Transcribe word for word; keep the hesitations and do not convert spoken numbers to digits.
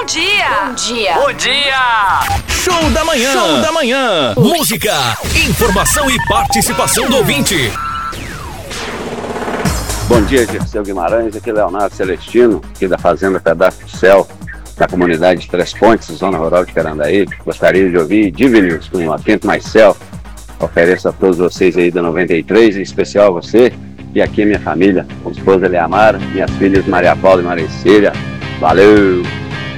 Bom dia! Bom dia! Bom dia! Show da manhã! Show da manhã! Música, informação e participação do ouvinte. Bom dia, Dirceu Guimarães, aqui é Leonardo Celestino, aqui da Fazenda Pedaço do Céu, da comunidade de Três Pontes, zona rural de Carandaí. Gostaria de ouvir Divinos com Atento Mais Céu. Ofereço a todos vocês aí da noventa e três, em especial a você e aqui a minha família, com a esposa Leamara, minhas filhas Maria Paula e Maria Cília. Valeu!